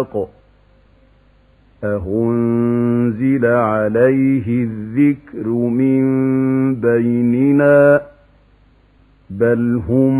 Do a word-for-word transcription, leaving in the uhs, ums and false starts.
وَسَقٍ أَأُنزِلَ عَلَيْهِ الذِّكْرُ مِن بَيْنِنَا بَلْ هُمْ